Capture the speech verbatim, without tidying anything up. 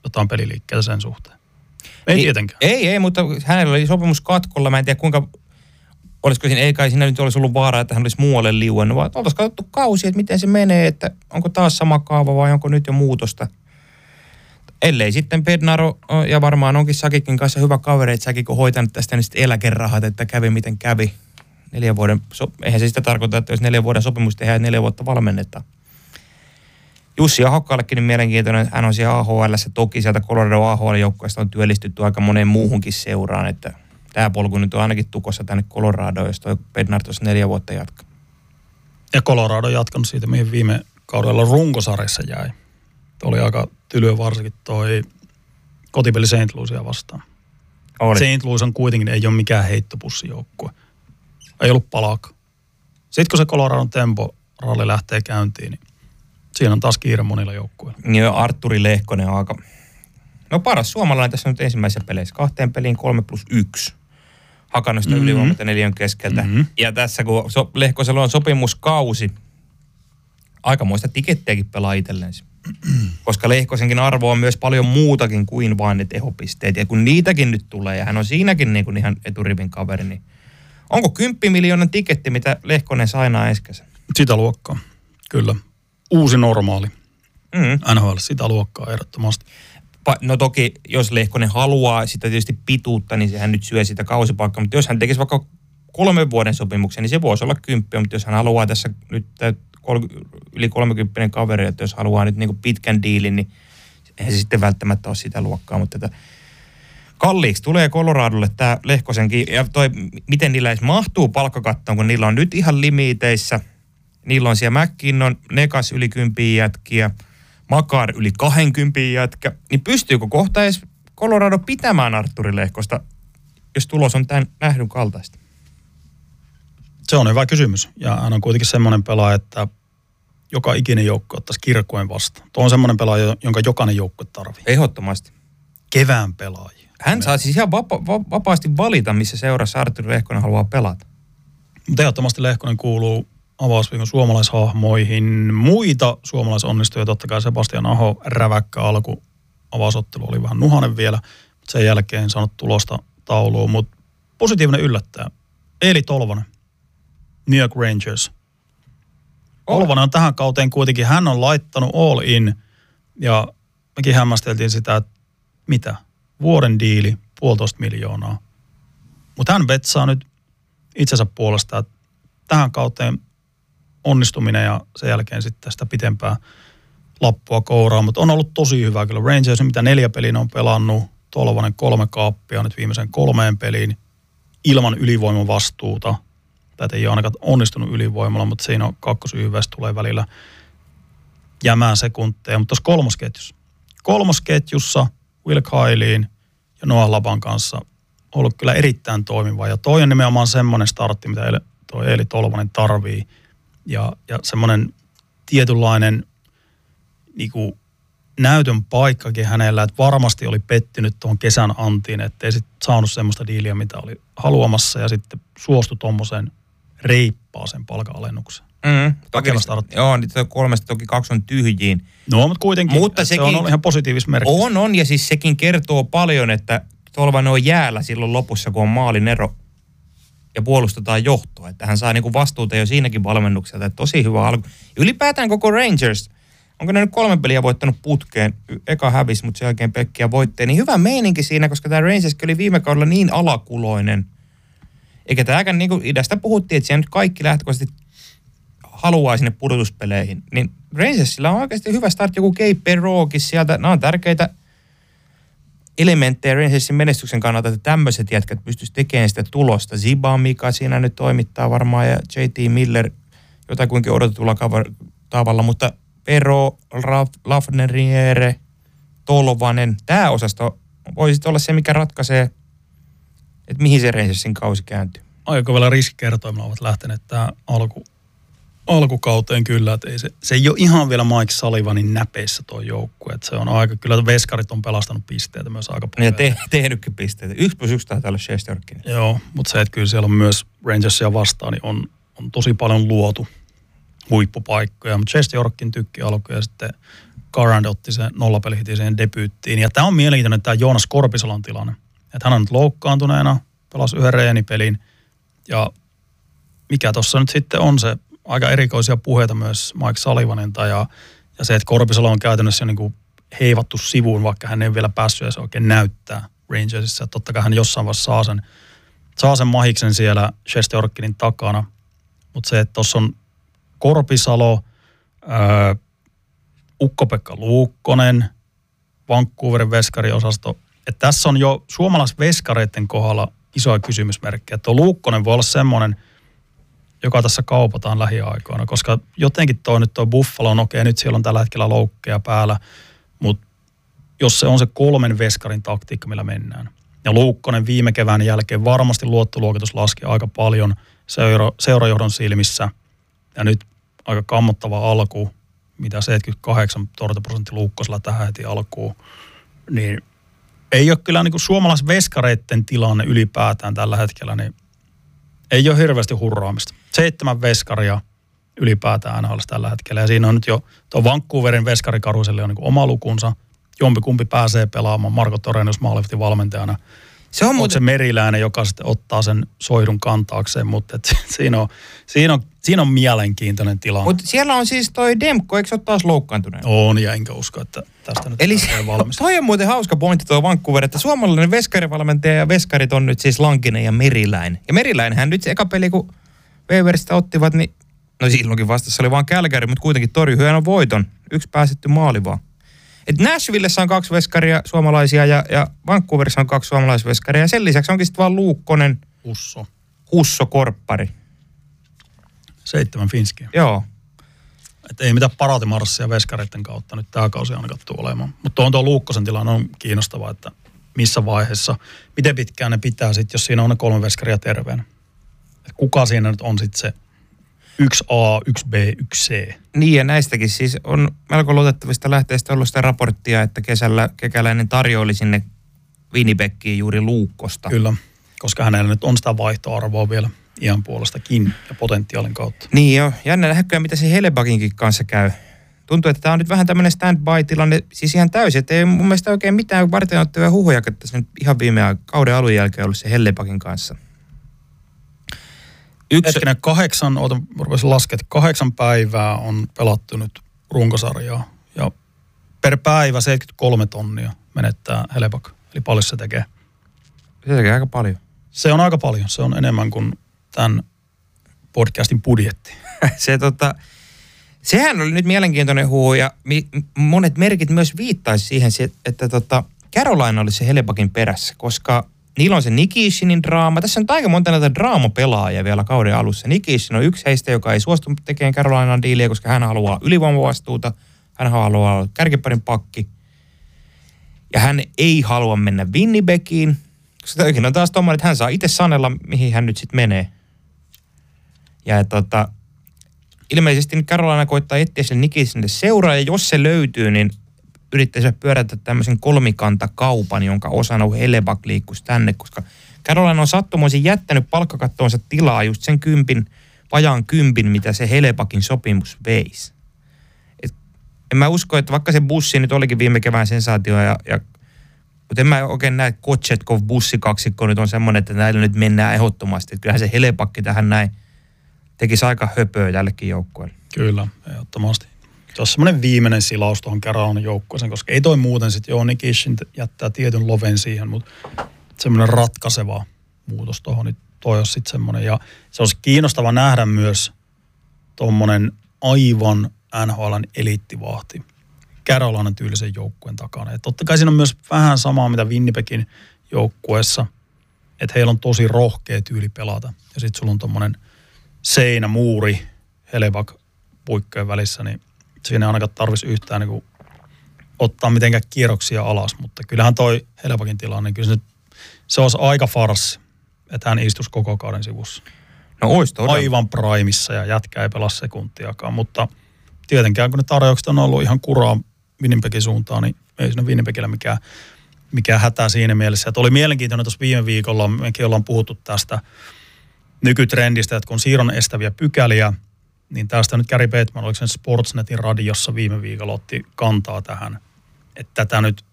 jotain peliliikkeitä sen suhteen. Ei, ei tietenkään. Ei, ei, mutta hänellä oli sopimus katkolla. Mä en tiedä kuinka, olisiko siinä, ei kai siinä nyt olisi ollut vaaraa, että hän olisi muualle liuennut, vaan oltaisiin katsottu kausi, että miten se menee, että onko taas sama kaava vai onko nyt jo muutosta. Ellei sitten Bednaro, ja varmaan onkin Sakikin kanssa hyvä kaveri, että Sakik on hoitanut tästä nyt sitten eläkerahat, että kävi miten kävi. Neljän vuoden, eihän se sitä tarkoita, että jos neljän vuoden sopimus tehdään, että neljä vuotta valmennetaan. Jussi Ahokkaallekin niin mielenkiintoinen, hän on siellä A H L:ssä, toki sieltä Colorado A H L-joukkueesta on työllistytty aika moneen muuhunkin seuraan, että tämä polku nyt on ainakin tukossa tänne Coloradoon, jos toi Bednar tuossa neljä vuotta jatkaa. Ja Colorado on jatkanut siitä, mihin viime kaudella runkosarjassa jäi. Oli aika tylyä varsinkin toi kotipeli Saint Louisia vastaan. Oli. Saint Louis on kuitenkin, ei ole mikään heittopussijoukkue. Ei ollut palaakaan. Sitten kun se Coloradon tempo-ralli lähtee käyntiin, niin siinä on taas kiire monilla joukkueilla. Niin jo Artturi Lehkonen on aika... No paras suomalainen tässä nyt ensimmäisessä peleissä. Kahteen peliin kolme plus yksi. Hakannut sitä mm-hmm. ylivoimatta neljän keskeltä. Mm-hmm. Ja tässä kun so, Lehkosella on sopimuskausi, aikamoista tikettiäkin pelaa itsellensä. Koska Lehkosenkin arvo on myös paljon muutakin kuin vain ne tehopisteet. Ja kun niitäkin nyt tulee, ja hän on siinäkin niin kuin ihan eturivin kaveri, niin onko kymppimiljoonan tiketti, mitä Lehkonen sainaa äskeisen? Sitä luokkaa, kyllä. Uusi normaali. Mm. N H L, sitä luokkaa ehdottomasti. No toki, jos Lehkonen haluaa sitä tietysti pituutta, niin sehän nyt syö sitä kausipaikkaa. Mutta jos hän tekisi vaikka kolmen vuoden sopimuksen, niin se voisi olla kymppiä. Mutta jos hän haluaa tässä nyt yli kolmekymppinen kaveri, että jos haluaa nyt niin kuin pitkän diilin, niin eihän se sitten välttämättä ole sitä luokkaa. Mutta tätä kalliiksi tulee Coloradolle tämä Lehkosenkin. Ja toi, miten niillä edes mahtuu palkkakattoon, kun niillä on nyt ihan limiteissä. Niillä on siellä McKinnon, Negas yli kympiä jätkiä, Makar yli kahdenkympin jätkä. Niin pystyykö kohta edes Colorado pitämään Artturi Lehkosta, jos tulos on tämän nähdyn kaltaista? Se on hyvä kysymys. Ja hän on kuitenkin semmoinen pelaaja, että joka ikinen joukkue ottaisi kirkkoen vastaan. Tuo on semmoinen pelaaja, jonka jokainen joukkue tarvitsee. Ehdottomasti. Kevään pelaajia. Hän saa siis ihan vapa- va- vapaasti valita, missä seurassa Artturi Lehkonen haluaa pelata. Mutta ehdottomasti Lehkonen kuuluu avausviikon suomalaishahmoihin. Muita suomalaisonnistuja, totta kai Sebastian Aho, räväkkä alku. Avausottelu oli vähän nuhanen vielä, mutta sen jälkeen en saanut tulosta tauluun. Mutta positiivinen yllättäjä. Eeli Tolvanen, New York Rangers. Tolvanen on tähän kauteen kuitenkin, hän on laittanut all in. Ja mekin hämmästeltiin sitä, että mitä? Vuoden diili, puolitoista miljoonaa. Mutta hän vetsaa nyt itsensä puolesta, että tähän kauteen onnistuminen ja sen jälkeen sitten sitä pitempää lappua kouraa. Mutta on ollut tosi hyvä kyllä. Rangers, mitä neljä peliä on pelannut, Tolvanen kolme kaappia nyt viimeisen kolmeen peliin ilman ylivoiman vastuuta. Tätä ei ole ainakaan onnistunut ylivoimalla, mutta siinä on kakkosyhyvässä tulee välillä jämään sekunteja. Mutta tuossa kolmosketjussa. Kolmosketjussa Will Kyleen ja Noah Laban kanssa on ollut kyllä erittäin toimiva. Ja toi on nimenomaan semmoinen startti, mitä tuo Eeli Tolvanen tarvii. Ja, ja semmoinen tietynlainen niin kuin näytön paikkakin hänellä, että varmasti oli pettynyt tuohon kesän antiin, että ei sitten saanut semmoista diiliä, mitä oli haluamassa, ja sitten suostui tuommoiseen reippaaseen palkanalennuksen. Mm, toki, joo, niin kolmesta toki kaksi on tyhjiin. No, mutta kuitenkin mutta sekin, se on ollut ihan positiivismerkki. On, on, ja siis sekin kertoo paljon, että Tolvanen on jäällä silloin lopussa, kun on maalin ero ja puolustetaan johtoa. Että hän saa niinku vastuuta jo siinäkin valmennukselta. Että tosi hyvä alku. Ylipäätään koko Rangers, onko ne nyt kolme peliä voittanut putkeen? Eka hävisi, mutta sen jälkeen Pekkiä voittee. Niin hyvä meininki siinä, koska tämä Rangers oli viime kaudella niin alakuloinen. Eikä tämäkään, niin kuin idästä puhuttiin, että siellä nyt kaikki lähtökohtaisesti haluaa sinne pudotuspeleihin. Niin Rangersillä on oikeasti hyvä start, joku Gabe Perreaultkin sieltä. Nämä on tärkeitä elementtejä Rangersin menestyksen kannalta, että tämmöiset jätkät pystyisivät tekemään sitä tulosta. Ziba, mikä siinä nyt toimittaa varmaan, ja J T Miller jotakuinkin odotetulla tavalla, mutta Pero, Lafreniere, Tolvanen, tämä osasto voisi olla se, mikä ratkaisee, että mihin se Rangersin kausi kääntyy. Aika vielä riskikertoimella ovat lähteneet tähän alku, alkukauteen kyllä, että ei se, se ei ole ihan vielä Mike Sullivanin näpeissä tuo joukkue, että se on aika, kyllä veskarit on pelastanut pisteitä myös aika paljon. Ja te, tehnytkin pisteitä. Yksi plus yksi taitaa olla Shesterkin. Joo, mutta se, että kyllä siellä on myös Rangersia vastaan, niin on, on tosi paljon luotu huippupaikkoja, mutta Shesterkin tykki alkoi ja sitten Garand otti sen nollapelihitin siihen debyyttiin. Ja tämä on mielenkiintoinen tämä Joonas Korpisalon tilanne. Että hän on nyt loukkaantuneena, pelasi yhden reenipelin. Ja mikä tuossa nyt sitten on se, aika erikoisia puheita myös Mike Sullivanilta. Ja, ja se, että Korpisalo on käytännössä niin kuin heivattu sivuun, vaikka hän ei ole vielä päässyt ja se oikein näyttää Rangersissa. Totta kai hän jossain vaiheessa saa sen, saa sen mahiksen siellä Shesterokinin takana. Mutta se, että tuossa on Korpisalo, öö, Ukko-Pekka Luukkonen, Vancouverin veskariosasto. Että tässä on jo suomalaisveskareiden kohdalla isoja kysymysmerkkejä. Tuo Luukkonen voi olla semmoinen, joka tässä kaupataan lähiaikoina, koska jotenkin toi nyt tuo Buffalo on okei, nyt siellä on tällä hetkellä loukkeja päällä, mutta jos se on se kolmen veskarin taktiikka, millä mennään. Ja Luukkonen viime kevään jälkeen varmasti luottoluokitus laski aika paljon seura, seurajohdon silmissä. Ja nyt aika kammottava alku, mitä seitsemänkymmentäkahdeksan torjuntaprosentti Luukkosella tähän heti alkuun. Niin ei ole kyllä niin kuin suomalaisveskareiden tilanne ylipäätään tällä hetkellä, niin ei ole hirveästi hurraamista. Seitsemän veskaria ylipäätään N H L:ssä tällä hetkellä. Ja siinä on nyt jo, tuo Vancouverin veskarikaruselle on niin kuin oma lukunsa. Jompikumpi pääsee pelaamaan. Marko Torenius maalivahti valmentajana. Se on muuten se Meriläinen, joka sitten ottaa sen soidun kantaakseen, mutta et siinä, on, siinä, on, siinä on mielenkiintoinen tilanne. Mutta siellä on siis toi Demko, eikö se ole taas loukkaantuneen? On, ja enkä usko, että tästä nyt eli valmis. Toi on muuten hauska pointti tuo Vancouver, että suomalainen veskarivalmentaja ja veskarit on nyt siis Lankinen ja Meriläinen. Ja Meriläinenhän nyt se eka peli, kun Waversista ottivat, niin no silloinkin vastassa oli vaan Calgary, mutta kuitenkin torjui hienon voiton. Yksi päästetty maali vaan. Et Nashvillessä on kaksi veskaria suomalaisia ja, ja Vancouverissa on kaksi suomalaisveskaria. Ja sen lisäksi onkin sitten vaan Luukkonen, Husso, Husso Korppari. Seitsemän finskiä. Joo. Et ei mitään paraatimarssia veskareiden kautta nyt tämä kausi ainakaan tule olemaan. Mutta tuo on tuo Luukkosen tilanne on kiinnostava, että missä vaiheessa, miten pitkään ne pitää sitten, jos siinä on ne kolme veskaria terveenä. Et kuka siinä nyt on sitten se yksi A, yksi B, yksi C. Niin ja näistäkin siis on melko luotettavista lähteistä ollut sitä raporttia, että kesällä Kekäläinen tarjoili sinne Winnipegkiin juuri Luukkosta. Kyllä, koska hänellä nyt on sitä vaihtoarvoa vielä iän puolestakin ja potentiaalin kautta. Niin jo, jännä nähdäkö mitä se Helebakinkin kanssa käy. Tuntuu, että tämä on nyt vähän tämmöinen stand-by-tilanne, siis ihan täysin, että ei mun mielestä oikein mitään varteenottavia huhuja, että tässä nyt ihan viime kauden alun jälkeen ollut se Helebakin kanssa. Yksi. Hetkinen, kahdeksan, oota, rupesin laskemaan, että kahdeksan päivää on pelattu nyt runkosarjaa. Ja per päivä seitsemänkymmentäkolme tonnia menettää Helebak. Eli paljon se tekee. Se tekee aika paljon. Se on aika paljon. Se on enemmän kuin tämän podcastin budjetti. se tota, sehän oli nyt mielenkiintoinen huhu ja mi, monet merkit myös viittaisi siihen, että tota, Carolina oli se Helebakin perässä, koska niillä on se Nikishinin draama. Tässä on aika monta näitä draamapelaajia vielä kauden alussa. Nikishin on yksi heistä, joka ei suostu tekemään Carolinan diiliä, koska hän haluaa ylivoimavastuuta. Hän haluaa olla kärkiparin pakki. Ja hän ei halua mennä Winnipegiin. Koska toikin on taas tommoinen, että hän saa itse sanella, mihin hän nyt sitten menee. Ja tota, ilmeisesti nyt Carolina koittaa etsiä sen Nikishinille seuraa. Ja jos se löytyy, niin yrittäisivät pyörätä tämmöisen kolmikantakaupan, jonka osana Helebak liikkuisi tänne, koska Carolina on sattumoisin jättänyt palkkakattoonsa tilaa just sen kympin, vajaan kympin, mitä se Helebakin sopimus veisi. Et en mä usko, että vaikka se bussi nyt olikin viime kevään sensaatio, ja, ja, mutta en mä oikein näe, että Kochetkov bussikaksikko nyt on semmoinen, että näillä nyt mennään ehdottomasti. Että kyllähän se Helebakki tähän näin tekisi aika höpöä tällekin joukkueelle. Kyllä, ehdottomasti. Se on semmoinen viimeinen silaus tuohon Carolinan joukkueeseen, koska ei toi muuten sitten, joo, Nikishin jättää tietyn loven siihen, mutta semmoinen ratkaiseva muutos tuohon, niin toi on sitten semmoinen. Ja se olisi kiinnostava nähdä myös tuommoinen aivan N H L:n eliittivahti Carolinan tyylisen joukkueen takana. Ja totta kai siinä on myös vähän samaa, mitä Winnipegin joukkueessa, että heillä on tosi rohkea tyyli pelata. Ja sitten sulla on tuommoinen seinä, muuri, Helebak puikkojen välissä, niin siinä ei ainakaan tarvitsisi yhtään niin kuin ottaa mitenkään kierroksia alas, mutta kyllähän toi Helebakin tilanne, niin kyllä se, se olisi aika farssi, että hän istuisi koko kauden sivussa. No ois todella. Aivan primissa ja jätkä ei pelaa sekuntiakaan, mutta tietenkään kun ne tarjoukset on ollut ihan kuraa Winnipegin suuntaan, niin ei siinä Winnipegillä mikään, mikään hätää siinä mielessä. Että oli mielenkiintoinen tuossa viime viikolla, mekin ollaan puhuttu tästä nykytrendistä, että kun on siirron estäviä pykäliä, niin tästä nyt Gary Bettman, oliko sen Sportsnetin radiossa viime viikolla otti kantaa tähän, että tätä nyt